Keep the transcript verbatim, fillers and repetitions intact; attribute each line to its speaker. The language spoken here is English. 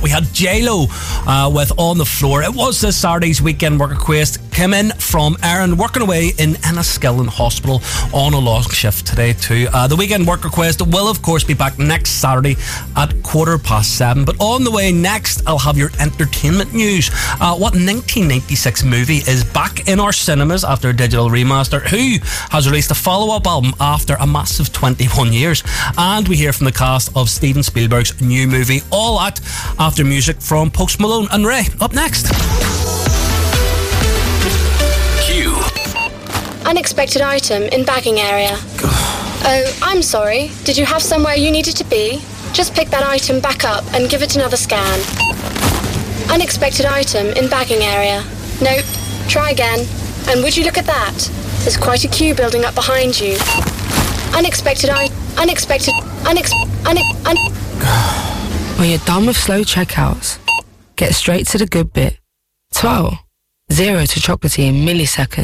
Speaker 1: we had J-Lo uh, with On the Floor. It was this Saturday's weekend work request. Came in from Aaron, working away in Enniskillen Hospital on a long shift today too. Uh, the weekend work request will of course be back next Saturday at quarter past seven. But on the way next, I'll have your entertainment news. Uh, what nineteen ninety-six movie is back in our cinemas after a digital remaster? Who has released a follow-up album after a massive twenty-one years? And we hear from the cast of Steven Spielberg's new movie. All that after music from Post Malone and Ray. Up next.
Speaker 2: Q.
Speaker 3: Unexpected item in bagging area. Oh, I'm sorry. Did you have somewhere you needed to be? Just pick that item back up and give it another scan. Unexpected item in bagging area. Nope. Try again. And would you look at that? There's quite a queue building up behind you. Unexpected I... Unexpected... Unex... Une... Un...
Speaker 4: When you're done with slow checkouts, get straight to the good bit. twelve. Zero to chocolatey in milliseconds.